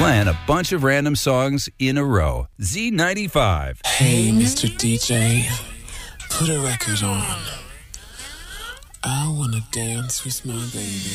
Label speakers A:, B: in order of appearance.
A: Playing a bunch of random songs in a row. Z95.
B: Hey, Mr. DJ, put a record on. I wanna dance with my baby.